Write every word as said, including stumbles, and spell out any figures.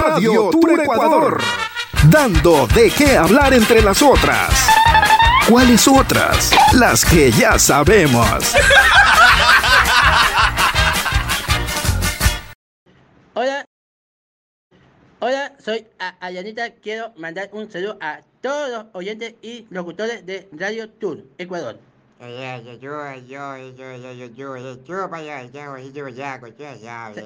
Radio Tour Ecuador. Dando de qué hablar entre las otras. ¿Cuáles otras? Las que ya sabemos. Hola, hola, soy Ayanita. Quiero mandar un saludo a todos los oyentes y locutores de Radio Tour Ecuador. Yo, yo, yo, yo, yo, yo, yo, yo, yo, yo, yo, yo, yo, yo, yo, yo, yo, yo,